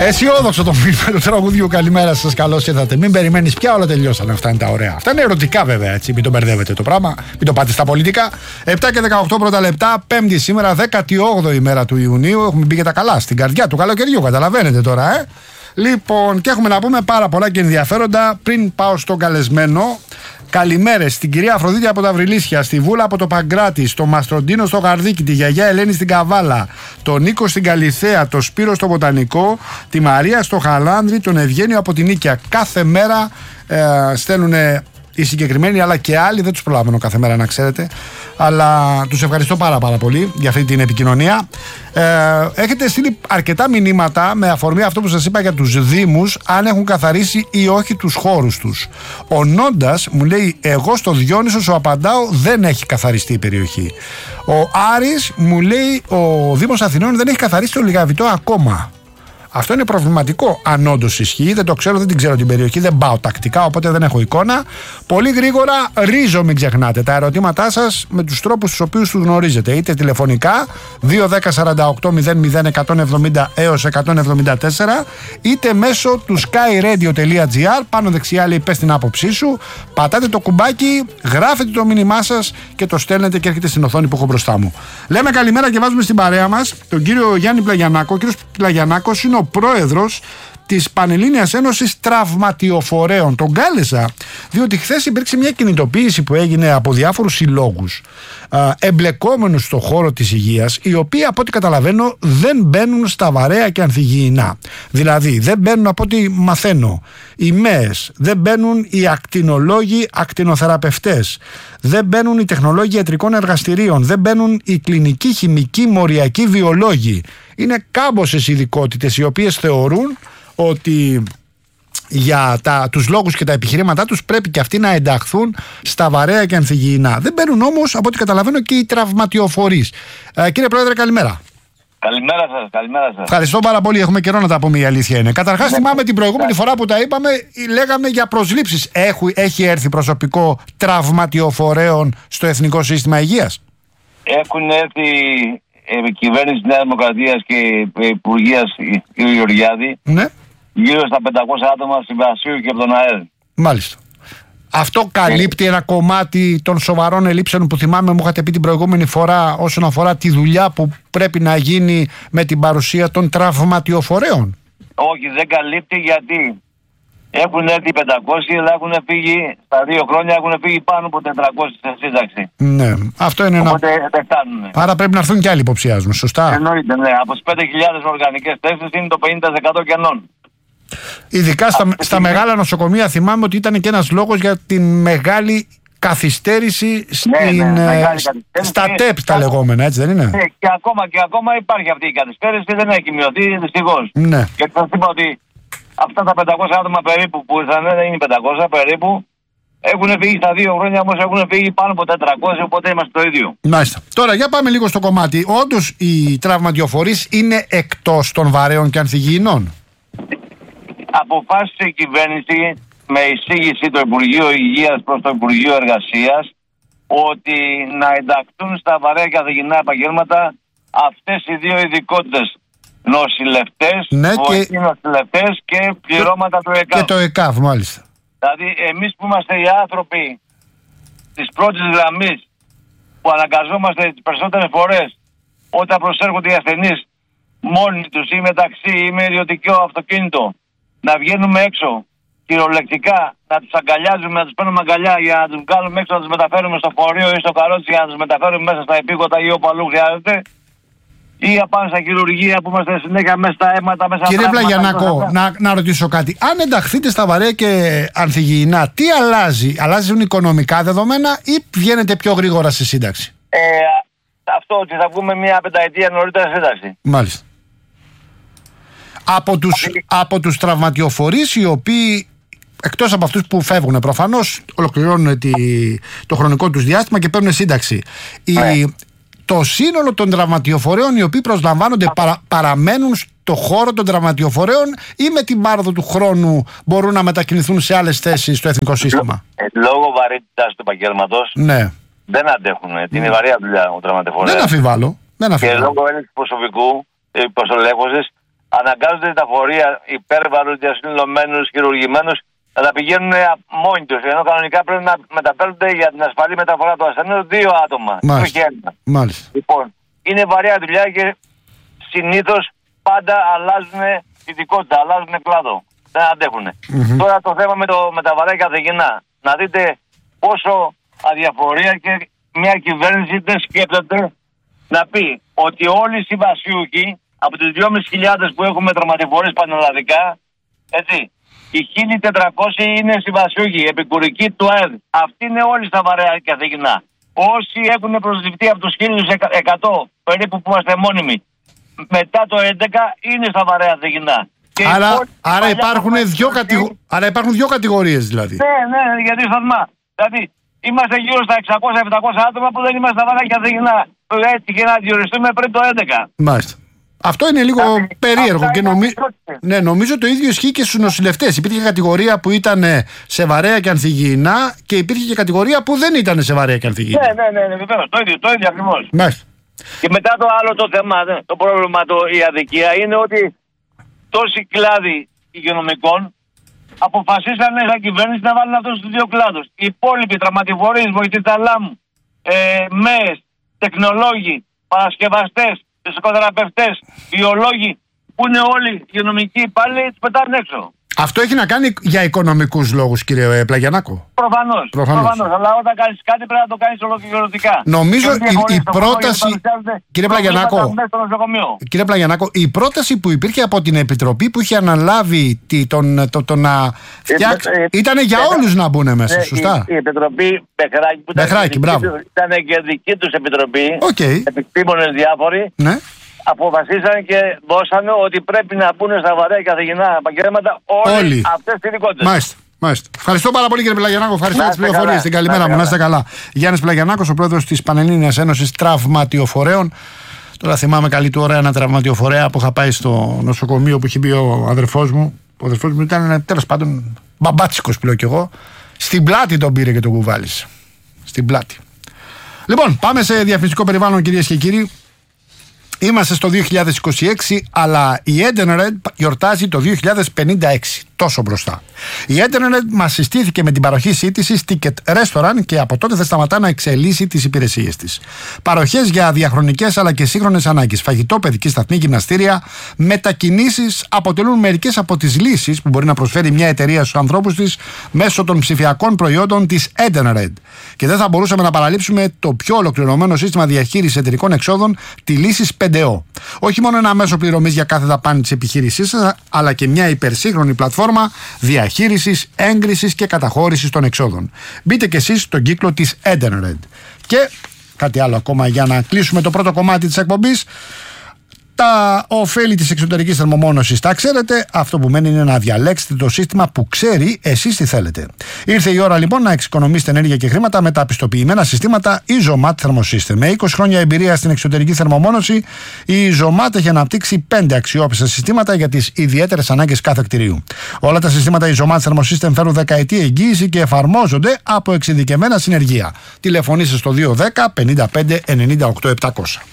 Αισιόδοξο το μήνυμα του τραγουδιού. Καλημέρα σας, καλώς ήρθατε. Μην περιμένεις πια, όλα τελειώσανε. Αυτά είναι τα ωραία. Αυτά είναι ερωτικά βέβαια, έτσι. Μην το μπερδεύετε το πράγμα. Μην το πάτε στα πολιτικά. 7 και 18 πρώτα λεπτά. Πέμπτη σήμερα, 18η ημέρα του Ιουνίου. Έχουμε μπει και τα καλά στην καρδιά του καλοκαιριού. Καταλαβαίνετε τώρα, Λοιπόν, και έχουμε να πούμε πάρα πολλά και ενδιαφέροντα. Πριν πάω στον καλεσμένο, καλημέρες στην κυρία Αφροδίτη από τα Βρυλίσια, στη Βούλα από το Παγκράτη, στο Μαστροντίνο στο Γαρδίκι, τη γιαγιά Ελένη στην Καβάλα, τον Νίκο στην Καλιθέα, τον Σπύρο στο Βοτανικό, τη Μαρία στο Χαλάνδρη, τον Ευγένιο από την Νίκαια. Κάθε μέρα στέλνουν οι συγκεκριμένοι, αλλά και άλλοι, δεν τους προλαβαίνω κάθε μέρα να ξέρετε, αλλά τους ευχαριστώ πάρα πολύ για αυτή την επικοινωνία. Έχετε στείλει αρκετά μηνύματα με αφορμή αυτό που σας είπα για τους Δήμους, αν έχουν καθαρίσει ή όχι τους χώρους τους. Ο Νόντας μου λέει, εγώ στο Διόνυσο σου απαντάω, δεν έχει καθαριστεί η περιοχή. Ο Άρης μου λέει, ο Δήμος Αθηνών δεν έχει καθαρίσει το Λιγαβητό ακόμα. Αυτό είναι προβληματικό, αν όντως ισχύει. Δεν το ξέρω, δεν την ξέρω την περιοχή, δεν πάω τακτικά, οπότε δεν έχω εικόνα. Πολύ γρήγορα, Ρίζο, μην ξεχνάτε τα ερωτήματά σας με τους τρόπους τους οποίους τους γνωρίζετε. Είτε τηλεφωνικά, 2-10-48-00-170 έως 174, είτε μέσω του skyradio.gr. Πάνω δεξιά λέει πες την άποψή σου. Πατάτε το κουμπάκι, γράφετε το μήνυμά σας και το στέλνετε και έρχεται στην οθόνη που έχω μπροστά μου. Λέμε καλημέρα και βάζουμε στην παρέα μας τον κύριο Γιάννη Πλαγιανάκο. Ο κύριος Πλαγιανάκος είναι ο πρόεδρος της Πανελλήνιας Ένωσης Τραυματιοφορέων. Τον κάλεσα διότι χθες υπήρξε μια κινητοποίηση που έγινε από διάφορους συλλόγους εμπλεκόμενους στον χώρο της υγείας, οι οποίοι από ό,τι καταλαβαίνω δεν μπαίνουν στα βαρέα και ανθυγιεινά. Δηλαδή δεν μπαίνουν, από ό,τι μαθαίνω, οι ΜΕΕΣ, δεν μπαίνουν οι ακτινολόγοι, ακτινοθεραπευτές, δεν μπαίνουν οι τεχνολόγοι ιατρικών εργαστηρίων, δεν μπαίνουν οι κλινικοί, χημικοί, μοριακοί, βιολόγοι. Είναι κάμποσες ειδικότητες οι οποίες θεωρούν ότι για τους λόγους και τα επιχειρήματά τους πρέπει και αυτοί να ενταχθούν στα βαρέα και ανθυγιεινά. Δεν μπαίνουν όμως, από ό,τι καταλαβαίνω, και οι τραυματιοφορείς. Κύριε Πρόεδρε, καλημέρα. Καλημέρα σας. Ευχαριστώ πάρα πολύ. Έχουμε καιρό να τα πούμε, η αλήθεια είναι. Καταρχάς, θυμάμαι την προηγούμενη φορά που τα είπαμε, λέγαμε για προσλήψεις. Έχει έρθει προσωπικό τραυματιοφορέων στο Εθνικό Σύστημα Υγείας? Έχουν έρθει η κυβέρνηση της Νέας Δημοκρατίας και η Υπουργείας κ. Γεωργιάδη. Ναι. Γύρω στα 500 άτομα στην Βασίου και από τον ΑΕΛ. Μάλιστα. Αυτό καλύπτει ένα κομμάτι των σοβαρών ελλείψεων που θυμάμαι μου είχατε πει την προηγούμενη φορά όσον αφορά τη δουλειά που πρέπει να γίνει με την παρουσία των τραυματιοφορέων? Όχι, δεν καλύπτει, γιατί έχουν έρθει 500, αλλά έχουν φύγει στα 2 χρόνια, έχουν φύγει πάνω από 400 σε σύνταξη. Ναι, αυτό είναι οπότε δεν φτάνουν. Άρα πρέπει να έρθουν και άλλοι, υποψιάζουν, σωστά? Εννοείται, ναι. Από τις 5.000 οργανικές θέσεις είναι το 50% κενών. Ειδικά στα μεγάλα νοσοκομεία θυμάμαι ότι ήταν και ένας λόγος για την μεγάλη καθυστέρηση στα ΤΕΠ τα λεγόμενα, έτσι δεν είναι? Ναι, και ακόμα υπάρχει αυτή η καθυστέρηση, δεν έχει μειωθεί δυστυχώς. Ναι. Και θα είπα ότι αυτά τα 500 άτομα περίπου που ήρθαν, δεν είναι 500 περίπου, έχουν φύγει στα 2 χρόνια, όμως έχουν φύγει πάνω από 400, οπότε είμαστε το ίδιο. Μάλιστα. Τώρα για πάμε λίγο στο κομμάτι. Όντως οι τραυματιοφορείς είναι εκτός των βαρέων και ανθυγιεινών? Αποφάσισε η κυβέρνηση με εισήγηση το Υπουργείο Υγείας προς το Υπουργείο Εργασίας ότι να ενταχθούν στα βαρέα και ανθυγιεινά επαγγέλματα αυτές οι 2 ειδικότητες. Νοσηλευτές, ναι, νοσηλευτές και πληρώματα του ΕΚΑΒ. Και το ΕΚΑΒ, μάλιστα. Δηλαδή εμείς που είμαστε οι άνθρωποι της πρώτης γραμμής, που αναγκαζόμαστε τις περισσότερες φορές όταν προσέρχονται οι ασθενείς μόνοι τους ή μεταξύ ή με ιδιωτικό αυτοκίνητο, να βγαίνουμε έξω κυριολεκτικά, να τους αγκαλιάζουμε, να τους παίρνουμε αγκαλιά για να τους βγάλουμε έξω, να τους μεταφέρουμε στο φορείο ή στο καρότσι για να τους μεταφέρουμε μέσα στα επίγωτα ή όπου αλλού χρειάζεται, ή απάνω στα χειρουργεία που είμαστε συνέχεια μέσα στα αίματα, μέσα στα. Κύριε Πλαγιανάκο, να ρωτήσω κάτι. Αν ενταχθείτε στα βαρέα και ανθυγιεινά, τι αλλάζει? Αλλάζουν οικονομικά δεδομένα ή βγαίνετε πιο γρήγορα στη σύνταξη? Αυτό, ότι θα βγούμε μια πενταετία νωρίτερα σύνταξη. Μάλιστα. Από τους τραυματιοφορείς, οι οποίοι εκτός από αυτούς που φεύγουν προφανώς, ολοκληρώνουν το χρονικό τους διάστημα και παίρνουν σύνταξη, το σύνολο των τραυματιοφορέων οι οποίοι προσλαμβάνονται παραμένουν στο χώρο των τραυματιοφορέων ή με την πάροδο του χρόνου μπορούν να μετακινηθούν σε άλλες θέσεις στο εθνικό σύστημα? Λόγω βαρύτητας του επαγγέλματος, ναι, δεν αντέχουν. Είναι βαριά δουλειά ο τραυματιοφορέας. Δεν αμφιβάλλω. Και λόγω έλλειψης προσωπικού, προσολέχωσης, αναγκάζονται τα φορεία υπέρβαρους, διασυνδεδεμένους, χειρουργημένους να τα πηγαίνουν μόνοι τους. Ενώ κανονικά πρέπει να μεταφέρονται για την ασφαλή μεταφορά του ασθενούς 2 άτομα. Όχι 1. Μάλιστα. Λοιπόν, είναι βαριά δουλειά και συνήθως πάντα αλλάζουν ειδικότητα, αλλάζουν κλάδο. Δεν αντέχουν. Τώρα το θέμα με τα βαρέα καθηγενά. Να δείτε πόσο αδιαφορία και μια κυβέρνηση δεν σκέπτεται να πει ότι όλοι οι συμβασιούχοι από τους 2.500 που έχουμε τραυματιφορείς πανελλαδικά, έτσι, οι 1.400 είναι συμβασιούχοι, επικουρικοί του ΑΕΔ. Αυτοί είναι όλοι στα βαρέα καθηγενά. Όσοι έχουν προσληφθεί από τους 1.100 περίπου που είμαστε μόνιμοι μετά το 11 είναι στα βαρέα καθηγενά. Άρα υπάρχουν δύο κατηγορίες δηλαδή. Ναι, γιατί σταθμά. Δηλαδή είμαστε γύρω στα 600-700 άτομα που δεν είμαστε στα βαρέα καθηγενά. Έτσι και να διοριστούμε πριν το 11. Μάλιστα. Αυτό είναι λίγο περίεργο και νομίζω το ίδιο ισχύει και στους νοσηλευτές. Υπήρχε κατηγορία που ήταν σε βαρέα και ανθυγιεινά και υπήρχε και κατηγορία που δεν ήταν σε βαρέα και ανθυγιεινά. Ναι, βεβαίως. Το ίδιο ακριβώς. Μάλιστα. Και μετά το άλλο το θέμα, το πρόβλημα, η αδικία είναι ότι τόσοι κλάδοι υγειονομικών αποφασίσανε σαν κυβέρνηση να βάλουν αυτούς τους 2 κλάδους. Οι υπόλοιποι τραυματιφορείς, βοηθοί ταλάμ, ΜΕΕΣ, τεχνολόγοι, παρασκευαστές, φυσικοθεραπευτές, βιολόγοι, που είναι όλοι υγειονομικοί υπάλληλοι, τους πετάνε έξω. Αυτό έχει να κάνει για οικονομικούς λόγους, κύριε Πλαγιαννάκο. Προφανώς. Αλλά όταν κάνεις κάτι πρέπει να το κάνεις ολοκληρωτικά. Νομίζω η πρόταση. Κύριε Πλαγιαννάκο, η πρόταση που υπήρχε από την Επιτροπή που είχε αναλάβει το να φτιάξει. Ήταν για όλους να μπουν μέσα, σωστά. Η Επιτροπή Μπεχράκη, μπράβο. Ήταν και δική τους Επιτροπή. Okay. Επιστήμονες διάφοροι. Ναι. Αποφασίσαν και δώσανε ότι πρέπει να μπουν στα βαρέα καθηγενά επαγγέλματα όλοι αυτές τις ειδικότητες. Μάλιστα. Ευχαριστώ πάρα πολύ, κύριε Πλαγιαννάκο. Ευχαριστώ για τις πληροφορίες. Την καλημέρα μου. Να είστε καλά. Γιάννης Πλαγιαννάκος, ο πρόεδρος της Πανελλήνιας Ένωσης Τραυματιοφορέων. Τώρα θυμάμαι καλή του ωραία ένα τραυματιοφορέα που είχα πάει στο νοσοκομείο που είχε μπει ο αδερφός μου. Ο αδερφός μου ήταν τέλος πάντων μπαμπάτσικος, που λέω κι εγώ. Στην πλάτη τον πήρε και τον κουβάλισε. Στην πλάτη. Λοιπόν, πάμε σε διαφημιστικό περιβάλλον, κυρίες και κύριοι. Είμαστε στο 2026, αλλά η Edenred γιορτάζει το 2056. Τόσο μπροστά. Η Edenred μας συστήθηκε με την παροχή σύντησης Ticket Restaurant και από τότε θα σταματά να εξελίσσει τις υπηρεσίες της. Παροχές για διαχρονικές αλλά και σύγχρονες ανάγκες. Φαγητό, παιδική σταθμή, γυμναστήρια, μετακινήσεις αποτελούν μερικές από τις λύσεις που μπορεί να προσφέρει μια εταιρεία στους ανθρώπους της μέσω των ψηφιακών προϊόντων της Edenred. Και δεν θα μπορούσαμε να παραλείψουμε το πιο ολοκληρωμένο σύστημα διαχείρισης εταιρικών εξόδων, τη λύση 5O. Όχι μόνο ένα μέσο πληρωμής για κάθε δαπάνη της επιχείρησής σας, αλλά και μια υπερσύγχρονη πλατφόρμα διαχείρισης, έγκρισης και καταχώρησης των εξόδων. Μπείτε και εσείς στον κύκλο της Edenred. Και κάτι άλλο ακόμα για να κλείσουμε το πρώτο κομμάτι της εκπομπής. Τα ωφέλη της εξωτερικής θερμομόνωσης τα ξέρετε. Αυτό που μένει είναι να διαλέξετε το σύστημα που ξέρει εσείς τι θέλετε. Ήρθε η ώρα λοιπόν να εξοικονομήσετε ενέργεια και χρήματα με τα πιστοποιημένα συστήματα Isomat Thermosystem. Με 20 χρόνια εμπειρία στην εξωτερική θερμομόνωση, η Isomat έχει αναπτύξει 5 αξιόπιστα συστήματα για τις ιδιαίτερες ανάγκες κάθε κτηρίου. Όλα τα συστήματα Isomat Thermosystem φέρουν δεκαετή εγγύηση και εφαρμόζονται από εξειδικευμένα συνεργεία. Τηλεφωνήστε στο 210 55 98 700.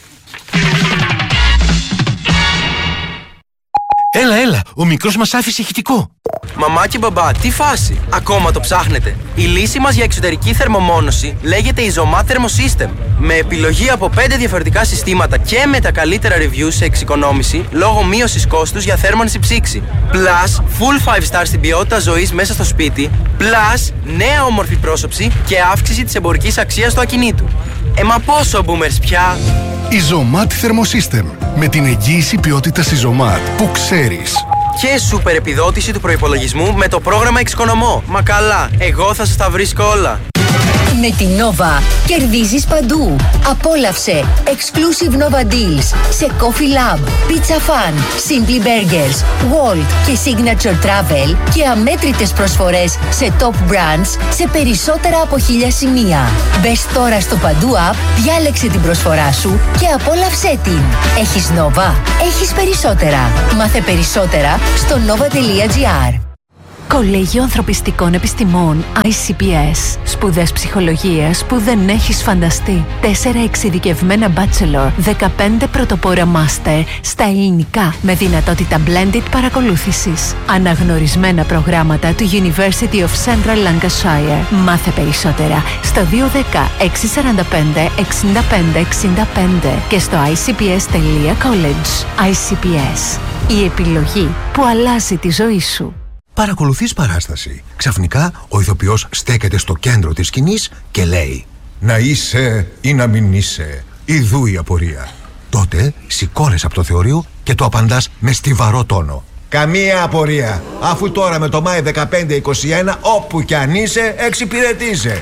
Έλα, ο μικρός μας άφησε ηχητικό. Μαμά και μπαμπά, τι φάση, ακόμα το ψάχνετε? Η λύση μας για εξωτερική θερμομόνωση λέγεται Isomat Thermosystem. Με επιλογή από 5 διαφορετικά συστήματα και με τα καλύτερα reviews σε εξοικονόμηση λόγω μείωσης κόστους για θέρμανση ψήξη. Plus, full 5 star στην ποιότητα ζωής μέσα στο σπίτι. Plus, νέα όμορφη πρόσωψη και αύξηση της εμπορικής αξίας του ακινήτου. Μα πόσο boomers πια! Isomat Thermosystem. Με την εγγύηση ποιότητας Isomat που ξέρεις. Και σούπερ επιδότηση του προϋπολογισμού με το πρόγραμμα Εξοικονομώ. Μα καλά, εγώ θα σας τα βρίσκω όλα. Με την Nova κερδίζεις παντού. Απόλαυσε exclusive Nova Deals σε Coffee Lab, Pizza Fun, Simply Burgers, Walt και Signature Travel και αμέτρητες προσφορές σε top brands σε περισσότερα από 1000 σημεία. Μπες τώρα στο Παντού App, διάλεξε την προσφορά σου και απόλαυσέ την. Έχεις Nova, έχεις περισσότερα. Μάθε περισσότερα στο nova.gr. Κολέγιο Ανθρωπιστικών Επιστημών ICPS. Σπουδές ψυχολογίας που δεν έχεις φανταστεί. 4 εξειδικευμένα bachelor, 15 πρωτοπόρα master στα ελληνικά με δυνατότητα blended παρακολούθησης. Αναγνωρισμένα προγράμματα του University of Central Lancashire. Μάθε περισσότερα στο 210 645 65 65 και στο icps.college. ICPS. Η επιλογή που αλλάζει τη ζωή σου. Παρακολουθείς παράσταση. Ξαφνικά ο ηθοποιός στέκεται στο κέντρο της σκηνής και λέει «Να είσαι ή να μην είσαι, ιδού η απορία». Τότε σηκώνεσαι από το θεωρείο και το απαντάς με στιβαρό τόνο. «Καμία απορία, αφού τώρα με το Μάη 15-21 όπου κι αν είσαι εξυπηρετείσαι».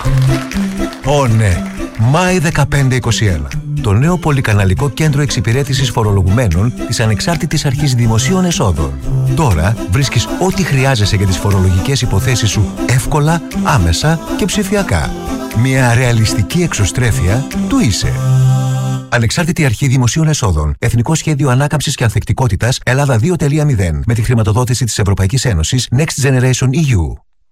Ω ναι, Μάη 15-21. Το νέο πολυκαναλικό κέντρο εξυπηρέτησης φορολογουμένων της Ανεξάρτητης Αρχής Δημοσίων Εσόδων. Τώρα βρίσκεις ό,τι χρειάζεσαι για τις φορολογικές υποθέσεις σου εύκολα, άμεσα και ψηφιακά. Μια ρεαλιστική εξωστρέφεια του είσαι. Ανεξάρτητη Αρχή Δημοσίων Εσόδων. Εθνικό Σχέδιο Ανάκαμψης και Ανθεκτικότητας Ελλάδα 2.0. Με τη χρηματοδότηση της Ευρωπαϊκής Ένωσης Next Generation EU.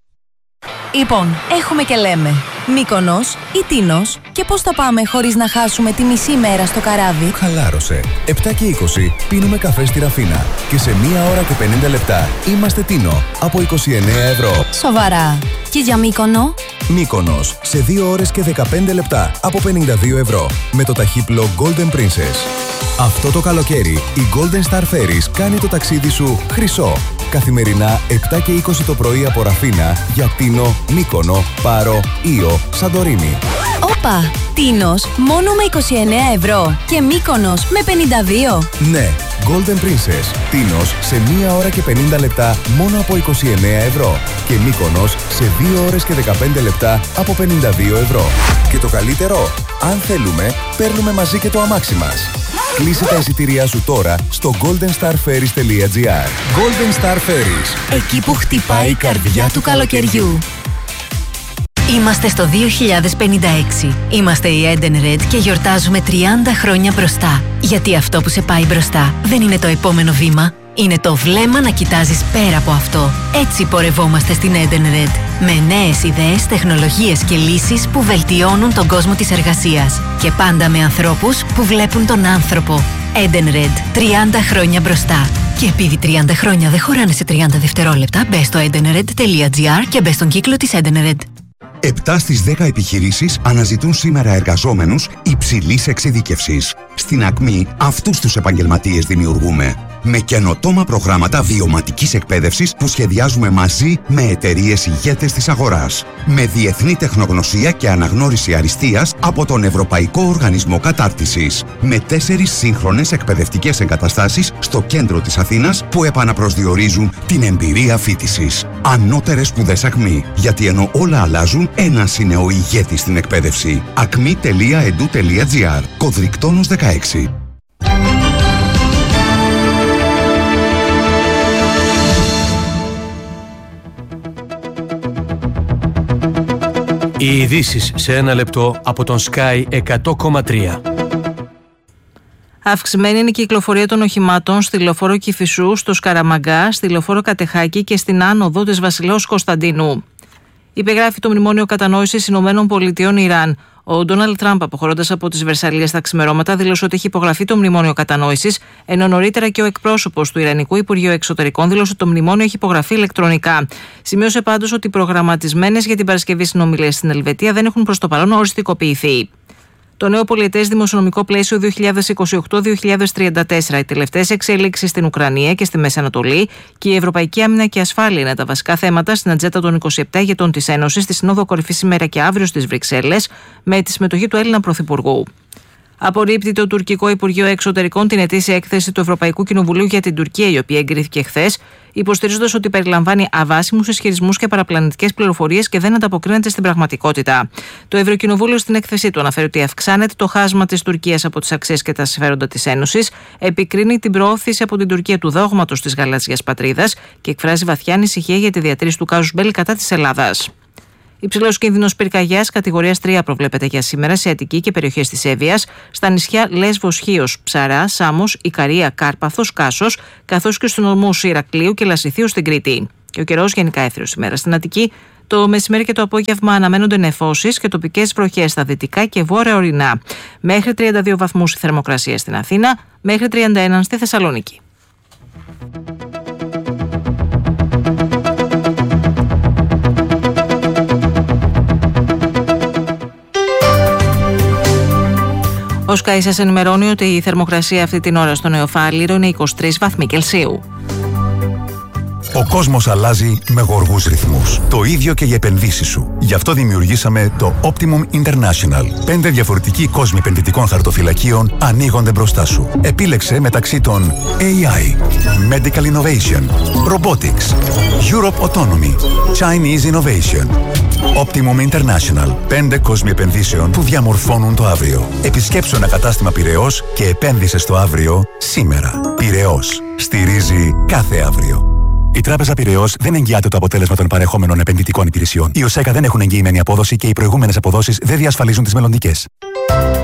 Λοιπόν, έχουμε και λέμε Μύκονος ή Τίνος και πώς θα πάμε χωρίς να χάσουμε τη μισή μέρα στο καράβι. Χαλάρωσε. 7 και 20 πίνουμε καφέ στη Ραφίνα και σε 1 ώρα και 50 λεπτά είμαστε Τίνο από 29 ευρώ. Σοβαρά. Και για Μύκονο? Μύκονος σε 2 ώρες και 15 λεπτά από 52 ευρώ με το ταχύπλο Golden Princess. Αυτό το καλοκαίρι η Golden Star Ferries κάνει το ταξίδι σου χρυσό. Καθημερινά 7 και 20 το πρωί από Ραφίνα για Τίνο, Μύκονο, Πάρο, Ήο, Σαντορίνη. Όπα! Τίνος μόνο με 29 ευρώ και Μύκονος με 52. Ναι, Golden Princess. Τίνος σε 1 ώρα και 50 λεπτά μόνο από 29 ευρώ και Μύκονος σε 2 ώρες και 15 λεπτά από 52 ευρώ. Και το καλύτερο, αν θέλουμε, παίρνουμε μαζί και το αμάξι μας. Κλείσε τα εισιτήριά σου τώρα στο goldenstarferries.gr. Golden Star Ferries. Εκεί που χτυπάει η καρδιά του καλοκαιριού. Είμαστε στο 2056. Είμαστε η Eden Red και γιορτάζουμε 30 χρόνια μπροστά. Γιατί αυτό που σε πάει μπροστά δεν είναι το επόμενο βήμα. Είναι το βλέμμα να κοιτάζεις πέρα από αυτό. Έτσι πορευόμαστε στην Eden Red. Με νέες ιδέες, τεχνολογίες και λύσεις που βελτιώνουν τον κόσμο της εργασίας. Και πάντα με ανθρώπους που βλέπουν τον άνθρωπο. Eden Red. 30 χρόνια μπροστά. Και επειδή 30 χρόνια δεν χωράνε σε 30 δευτερόλεπτα, μπες στο edenred.gr και μπες στον κύκλο της Eden Red. 7 στις 10 επιχειρήσεις αναζητούν σήμερα εργαζόμενους υψηλής εξειδίκευσης. Στην Ακμή αυτούς τους επαγγελματίες δημιουργούμε. Με καινοτόμα προγράμματα βιωματικής εκπαίδευσης που σχεδιάζουμε μαζί με εταιρείες ηγέτες της αγοράς. Με διεθνή τεχνογνωσία και αναγνώριση αριστείας από τον Ευρωπαϊκό Οργανισμό Κατάρτισης. Με 4 σύγχρονες εκπαιδευτικές εγκαταστάσεις στο κέντρο της Αθήνας που επαναπροσδιορίζουν την εμπειρία φοιτησης. Ανώτερες σπουδές Ακμή. Γιατί ενώ όλα αλλάζουν, ένας είναι ο ηγέτης στην εκπαίδευση. acmi.edu.gr. Κωδρικτόνος 16. Οι ειδήσεις σε 1 λεπτό από τον Sky 100,3. Αυξημένη είναι η κυκλοφορία των οχημάτων στη λεωφόρο Κηφισού, στο Σκαραμαγκά, στη λεωφόρο Κατεχάκη και στην άνοδο της Βασιλέως Κωνσταντίνου. Υπεγράφει το Μνημόνιο Κατανόησης Ηνωμένων Πολιτειών Ιράν. Ο Ντόναλντ Τραμπ, αποχωρώντας από τις Βερσαλλίες στα ξημερώματα, δήλωσε ότι έχει υπογραφεί το Μνημόνιο Κατανόησης, ενώ νωρίτερα και ο εκπρόσωπος του Ιρανικού Υπουργείου Εξωτερικών δήλωσε ότι το μνημόνιο έχει υπογραφεί ηλεκτρονικά. Σημείωσε πάντως ότι οι προγραμματισμένες για την Παρασκευή συνομιλίες στην Ελβετία δεν έχουν προς το παρόν οριστικοποιηθεί. Το νέο πολιετές δημοσιονομικό πλαίσιο 2028-2034, οι τελευταίες εξέλιξεις στην Ουκρανία και στη Μέση Ανατολή και η Ευρωπαϊκή Άμυνα και Ασφάλεια είναι τα βασικά θέματα στην ατζέντα των 27 ηγετών της Ένωσης στη Σύνοδο Κορυφής σήμερα και αύριο στις Βρυξέλλες, με τη συμμετοχή του Έλληνα Πρωθυπουργού. Απορρίπτει το τουρκικό Υπουργείο Εξωτερικών την ετήσια έκθεση του Ευρωπαϊκού Κοινοβουλίου για την Τουρκία, η οποία εγκρίθηκε χθες, υποστηρίζοντας ότι περιλαμβάνει αβάσιμους ισχυρισμούς και παραπλανητικές πληροφορίες και δεν ανταποκρίνεται στην πραγματικότητα. Το Ευρωκοινοβούλιο στην έκθεσή του αναφέρει ότι αυξάνεται το χάσμα της Τουρκίας από τις αξίες και τα συμφέροντα της Ένωσης, επικρίνει την προώθηση από την Τουρκία του δόγματος της γαλάζιας πατρίδας και εκφράζει βαθιά ανησυχία για τη διατήρηση του κάζους μπέλι κατά της Ελλάδας. Υψηλός κίνδυνος πυρκαγιάς κατηγορίας 3 προβλέπεται για σήμερα σε Αττική και περιοχές της Εύβοιας, στα νησιά Λέσβος, Χίος, Ψαρά, Σάμος, Ικαρία, Κάρπαθος, Κάσος, καθώς και στους νομούς Ηρακλείου και Λασιθίου στην Κρήτη. Και ο καιρός γενικά έθριος σήμερα στην Αττική. Το μεσημέρι και το απόγευμα αναμένονται νεφώσεις και τοπικές βροχές στα δυτικά και βόρεια ορεινά. Μέχρι 32 βαθμούς η θερμοκρασία στην Αθήνα, μέχρι 31 στη Θεσσαλονίκη. Ο Sky σας ενημερώνει ότι η θερμοκρασία αυτή την ώρα στο Νεοφάλιρο είναι 23 βαθμοί Κελσίου. Ο κόσμος αλλάζει με γοργούς ρυθμούς. Το ίδιο και για επενδύσεις σου. Γι' αυτό δημιουργήσαμε το Optimum International. 5 διαφορετικοί κόσμοι επενδυτικών χαρτοφυλακίων ανοίγονται μπροστά σου. Επίλεξε μεταξύ των AI, Medical Innovation, Robotics, Europe Autonomy, Chinese Innovation. Optimum International. 5 κόσμοι επενδύσεων που διαμορφώνουν το αύριο. Επισκέψου ένα κατάστημα Πειραιώς και επένδυσε στο αύριο σήμερα. Πειραιώς. Στηρίζει κάθε αύριο. Η Τράπεζα Πειραιώς δεν εγγυάται το αποτέλεσμα των παρεχόμενων επενδυτικών υπηρεσιών. Οι ΟΣΕΚΑ δεν έχουν εγγυημένη απόδοση και οι προηγούμενες αποδόσεις δεν διασφαλίζουν τις μελλοντικές.